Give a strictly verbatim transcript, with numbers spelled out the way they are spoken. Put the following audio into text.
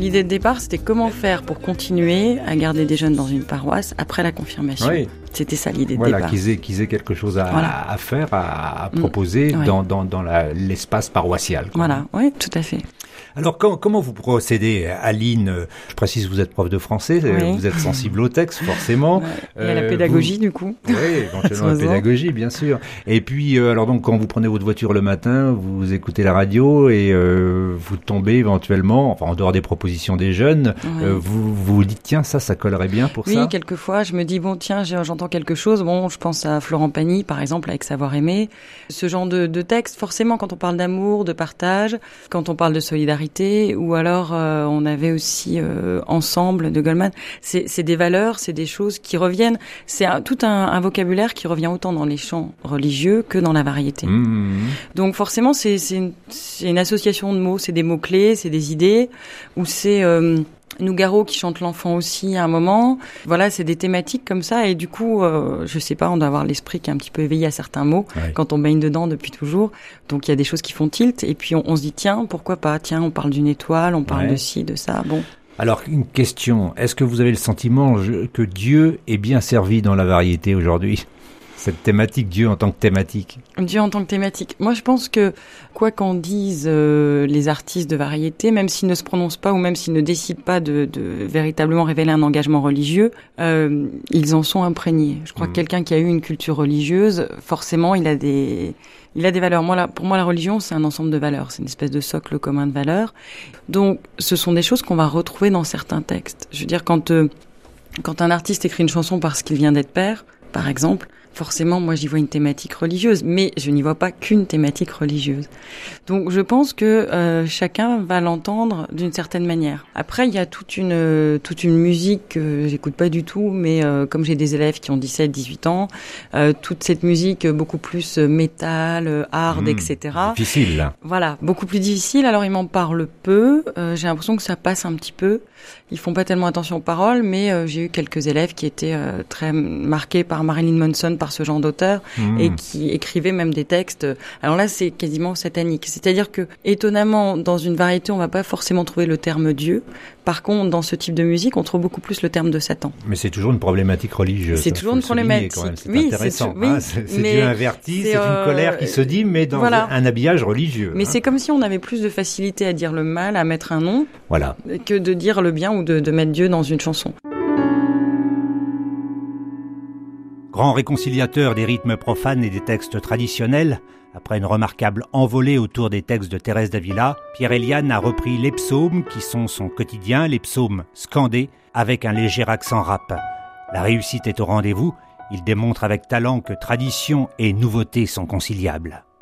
L'idée de départ, c'était comment faire pour continuer à garder des jeunes dans une paroisse après la confirmation. Oui. C'était ça l'idée de voilà, départ. Qu'ils aient, qu'ils aient quelque chose à, voilà. à faire, à, à proposer mmh. dans, ouais. dans, dans la, l'espace paroissial. Quoi. Voilà, oui, tout à fait. Alors, quand, comment vous procédez, Aline? Je précise, vous êtes prof de français, oui. Vous êtes sensible au texte, forcément. Ouais. Et à la pédagogie, vous... du coup. Oui, éventuellement la pédagogie, bien sûr. Et puis, euh, alors donc, quand vous prenez votre voiture le matin, vous écoutez la radio et euh, vous tombez éventuellement, enfin, en dehors des propositions des jeunes, ouais. euh, vous, vous vous dites, tiens, ça, ça collerait bien pour oui, ça? Oui, quelquefois, je me dis, bon, tiens, j'entends quelque chose. Bon, je pense à Florent Pagny, par exemple, avec Savoir aimer. Ce genre de, de texte, forcément, quand on parle d'amour, de partage, quand on parle de solidarité, ou alors euh, on avait aussi euh, Ensemble de Goldman. C'est, c'est des valeurs, c'est des choses qui reviennent. C'est un, tout un, un vocabulaire qui revient autant dans les chants religieux que dans la variété. Mmh. Donc forcément, c'est, c'est, une, c'est une association de mots, c'est des mots-clés, c'est des idées, ou c'est... Euh, Nougaro qui chante l'enfant aussi à un moment. Voilà, c'est des thématiques comme ça et du coup, euh, je sais pas, on doit avoir l'esprit qui est un petit peu éveillé à certains mots ouais. quand on baigne dedans depuis toujours. Donc il y a des choses qui font tilt et puis on, on se dit tiens, pourquoi pas? Tiens, on parle d'une étoile, on parle ouais. de ci, de ça. Bon. Alors une question, est-ce que vous avez le sentiment que Dieu est bien servi dans la variété aujourd'hui? Cette thématique, Dieu en tant que thématique. Dieu en tant que thématique. Moi, je pense que, quoi qu'en disent euh, les artistes de variété, même s'ils ne se prononcent pas ou même s'ils ne décident pas de, de véritablement révéler un engagement religieux, euh, ils en sont imprégnés. Je crois mmh. que quelqu'un qui a eu une culture religieuse, forcément, il a des... Il a des valeurs. Moi, là, pour moi, la religion, c'est un ensemble de valeurs. C'est une espèce de socle commun de valeurs. Donc, ce sont des choses qu'on va retrouver dans certains textes. Je veux dire, quand, euh, quand un artiste écrit une chanson parce qu'il vient d'être père, par exemple, forcément, moi, j'y vois une thématique religieuse, mais je n'y vois pas qu'une thématique religieuse. Donc, je pense que euh, chacun va l'entendre d'une certaine manière. Après, il y a toute une euh, toute une musique que j'écoute pas du tout, mais euh, comme j'ai des élèves qui ont dix-sept, dix-huit ans, euh, toute cette musique beaucoup plus euh, métal, euh, hard, mmh, et cetera. Difficile, là. Voilà, beaucoup plus difficile. Alors, ils m'en parlent peu. Euh, j'ai l'impression que ça passe un petit peu. Ils font pas tellement attention aux paroles, mais euh, j'ai eu quelques élèves qui étaient euh, très marqués par Marilyn Manson, par ce genre d'auteur, mmh. et qui écrivaient même des textes. Alors là, c'est quasiment satanique. C'est-à-dire que, étonnamment, dans une variété, on va pas forcément trouver le terme Dieu. Par contre, dans ce type de musique, on trouve beaucoup plus le terme de Satan. Mais c'est toujours une problématique religieuse. C'est toujours une problématique. C'est oui, intéressant. C'est, oui, hein, c'est, c'est Dieu inverti, c'est, c'est euh, une colère qui se dit, mais dans voilà. un habillage religieux. Mais hein. c'est comme si on avait plus de facilité à dire le mal, à mettre un nom, voilà. que de dire le bien ou de, de mettre Dieu dans une chanson. Grand réconciliateur des rythmes profanes et des textes traditionnels, après une remarquable envolée autour des textes de Thérèse d'Avila, Pierre Eliane a repris les psaumes qui sont son quotidien, les psaumes scandés, avec un léger accent rap. La réussite est au rendez-vous, il démontre avec talent que tradition et nouveauté sont conciliables.